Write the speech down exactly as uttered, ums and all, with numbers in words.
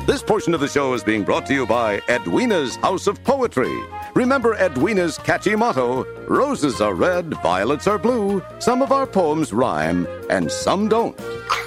This portion of the show is being brought to you by Edwina's House of Poetry. Remember Edwina's catchy motto, roses are red, violets are blue. Some of our poems rhyme, and some don't.